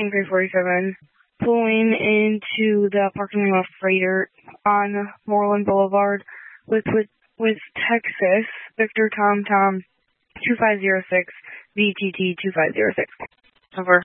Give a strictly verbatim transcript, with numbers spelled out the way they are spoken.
three forty-seven, pulling into the parking lot of Freighter on Moreland Boulevard with with, with Texas, Victor Tom Tom two five zero six, V T T two five zero six. Over.